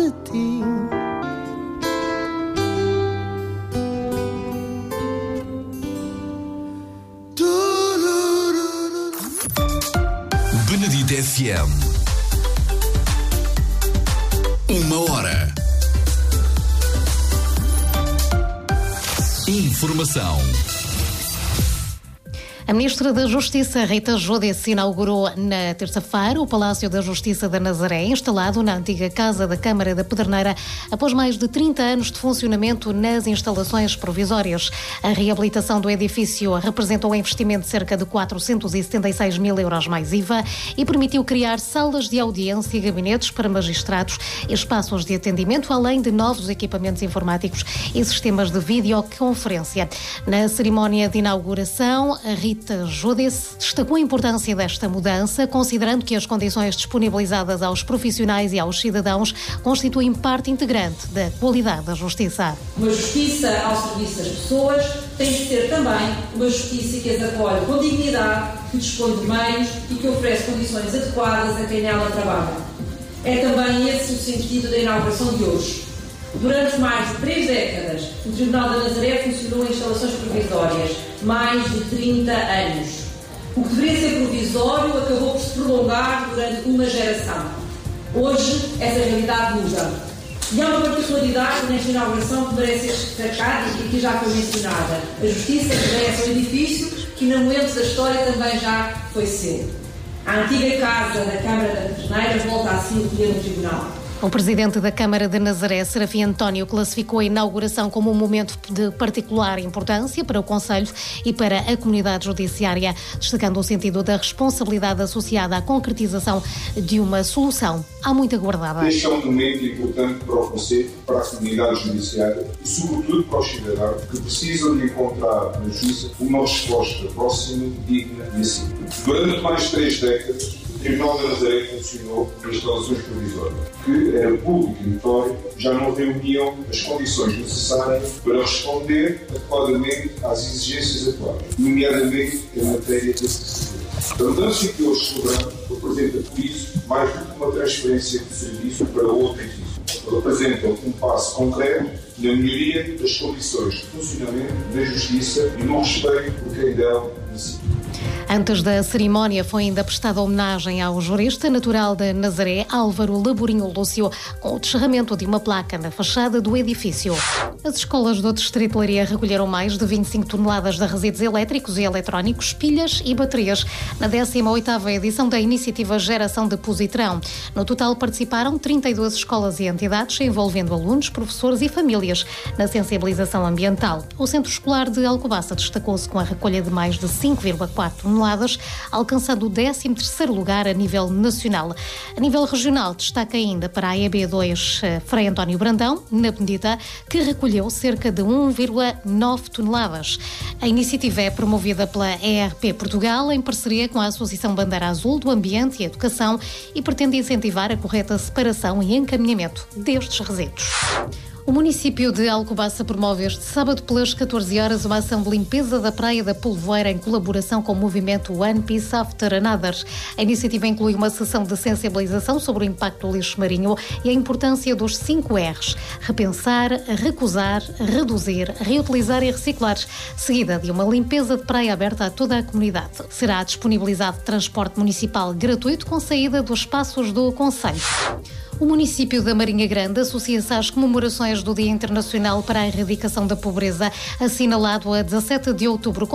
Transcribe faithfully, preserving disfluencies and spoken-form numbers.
ti. Benedito F M. Uma hora. Informação. A Ministra da Justiça, Rita Giudice, inaugurou na terça-feira o Palácio da Justiça da Nazaré, instalado na antiga Casa da Câmara da Pedreneira, após mais de trinta anos de funcionamento nas instalações provisórias. A reabilitação do edifício representou um investimento de cerca de quatrocentos e setenta e seis mil euros mais I V A e permitiu criar salas de audiência e gabinetes para magistrados e espaços de atendimento, além de novos equipamentos informáticos e sistemas de videoconferência. Na cerimónia de inauguração, a Rita Rita Giudice destacou a importância desta mudança, considerando que as condições disponibilizadas aos profissionais e aos cidadãos constituem parte integrante da qualidade da justiça. Uma justiça ao serviço das pessoas tem de ser também uma justiça que as acolhe com dignidade, que dispõe de meios e que oferece condições adequadas a quem nela trabalha. É também esse o sentido da inauguração de hoje. Durante mais de três décadas, o Tribunal da Nazaré funcionou em instalações provisórias, mais de trinta anos. O que deveria ser provisório acabou por se prolongar durante uma geração. Hoje, essa realidade muda. E há uma particularidade nesta inauguração que merece ser destacada e que já foi mencionada. A Justiça regressa ao edifício que, no momento da história, também já foi seu. A antiga Casa da Câmara da Pedreneira volta assim a acolher no Tribunal. O presidente da Câmara de Nazaré, Serafim António, classificou a inauguração como um momento de particular importância para o Conselho e para a comunidade judiciária, destacando o sentido da responsabilidade associada à concretização de uma solução há muito aguardada. Este é um momento importante para o Conselho, para a comunidade judiciária e, sobretudo, para os cidadãos que precisam de encontrar na Justiça uma resposta próxima, digna e acessível. Durante mais de três décadas, o Tribunal da Nazaré funcionou em instalações provisórias, que era público e notório, já não reuniam as condições necessárias para responder adequadamente às exigências atuais, nomeadamente em matéria de acessibilidade. A mudança que hoje celebramos representa, por isso, mais do que uma transferência de serviço para outro edifício. Representa um passo concreto na melhoria das condições de funcionamento da Justiça e no respeito por quem dela necessita. Antes da cerimónia foi ainda prestada homenagem ao jurista natural de Nazaré, Álvaro Laborinho Lúcio, com o descerramento de uma placa na fachada do edifício. As escolas do Distrito de Leiria recolheram mais de vinte e cinco toneladas de resíduos elétricos e eletrónicos, pilhas e baterias na décima oitava edição da iniciativa Geração de Positrão. No total participaram trinta e duas escolas e entidades, envolvendo alunos, professores e famílias na sensibilização ambiental. O Centro Escolar de Alcobaça destacou-se com a recolha de mais de cinco vírgula quatro toneladas, alcançando o décimo terceiro lugar a nível nacional. A nível regional, destaca ainda para a E B dois Frei António Brandão, na Benedita, que recolheu cerca de um vírgula nove toneladas. A iniciativa é promovida pela E R P Portugal, em parceria com a Associação Bandeira Azul do Ambiente e Educação, e pretende incentivar a correta separação e encaminhamento destes resíduos. O município de Alcobaça promove este sábado pelas catorze horas uma ação de limpeza da Praia da Polvoeira em colaboração com o movimento One Piece After Another. A iniciativa inclui uma sessão de sensibilização sobre o impacto do lixo marinho e a importância dos cinco R's: repensar, recusar, reduzir, reutilizar e reciclar, seguida de uma limpeza de praia aberta a toda a comunidade. Será disponibilizado transporte municipal gratuito com saída dos espaços do concelho. O município da Marinha Grande associa-se às comemorações do Dia Internacional para a Erradicação da Pobreza, assinalado a dezassete de outubro.